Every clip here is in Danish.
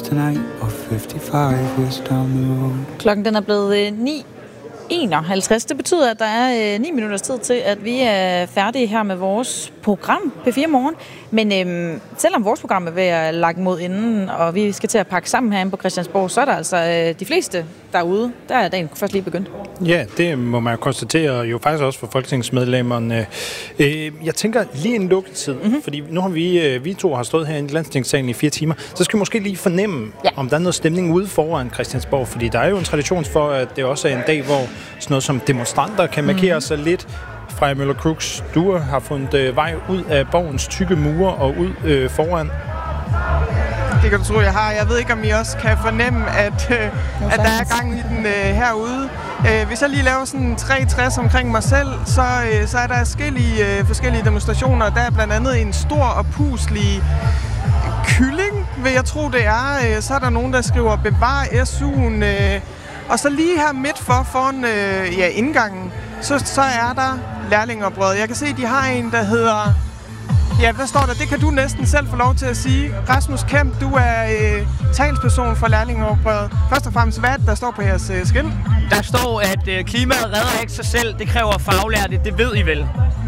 tonight or 55 years down the road. Klokken den er blevet 9:51. Det betyder, at der er 9 minutters tid til, at vi er færdige her med vores program P4 Morgen. Men selvom vores program er ved at lagt mod inden, og vi skal til at pakke sammen herinde på Christiansborg, så er der altså de fleste derude. Der er dagen først lige begyndt. Ja, det må man jo konstatere, jo faktisk også for folketingsmedlemmerne. Jeg tænker lige en lukketid, fordi nu har vi to har stået her i Landstingssalen i 4 timer, så skal vi måske lige fornemme, om der er noget stemning ude foran Christiansborg, fordi der er jo en tradition for, at det også er en dag, hvor sådan noget som demonstranter kan markere sig lidt. Freja Møller Crooks, du har fundet vej ud af borgens tykke mure og ud foran. Det kan du tro, jeg har. Jeg ved ikke, om I også kan fornemme, at der er gang i den herude. Hvis jeg lige laver sådan 360 omkring mig selv, så er der forskellige demonstrationer. Der er blandt andet en stor og puslig kylling, vil jeg tro, det er. Så er der nogen, der skriver, bevar SU'en. Og så lige her midt foran indgangen, så er der lærlingeoprøret. Jeg kan se, at de har en, der hedder... Ja, hvad står der? Det kan du næsten selv få lov til at sige. Rasmus Kemp, du er talsperson for lærlingeoprøret. Først og fremmest, hvad er det, der står på jeres skilt? Der står, at klimaet redder ikke sig selv. Det kræver faglærte. Det ved I vel.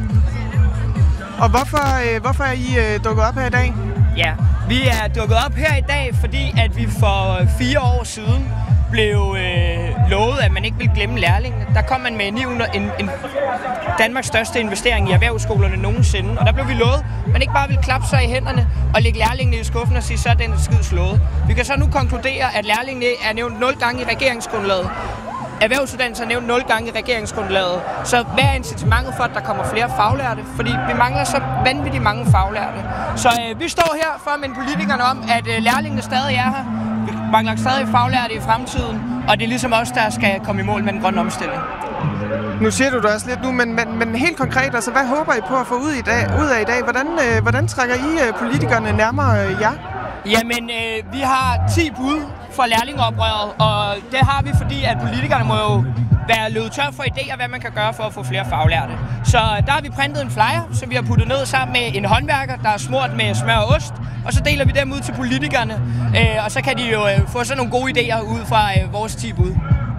Og hvorfor er I dukket op her i dag? Ja, vi er dukket op her i dag, fordi at vi for 4 år siden blev lovet, at man ikke ville glemme lærlingene. Der kom man med en Danmarks største investering i erhvervsskolerne nogensinde, og der blev vi lovet, at man ikke bare ville klappe sig i hænderne og lægge lærlingene i skuffen og sige, så er den skid slået. Vi kan så nu konkludere, at lærlingene er nævnt 0 gange i regeringsgrundlaget. Erhvervsuddannelser er nævnt 0 gange i regeringsgrundlaget. Så hvad er incitamentet for, at der kommer flere faglærte? Fordi vi mangler så vanvittigt mange faglærte. Så vi står her for at minde politikerne om, at lærlingene stadig er her. Vi mangler stadig faglærte i fremtiden, og det er ligesom os, der skal komme i mål med den grønne omstilling. Nu siger du det også lidt nu, men helt konkret, altså, hvad håber I på at få ud af i dag? Hvordan trækker I politikerne nærmere jer? Jamen, vi har 10 bud for lærlingeoprøret, og det har vi, fordi at politikerne må jo være løbet tør for idéer, hvad man kan gøre for at få flere faglærte. Så der har vi printet en flyer, som vi har puttet ned sammen med en håndværker, der er smurt med smør og ost, og så deler vi dem ud til politikerne, og så kan de jo få sådan nogle gode idéer ud fra vores 10 bud.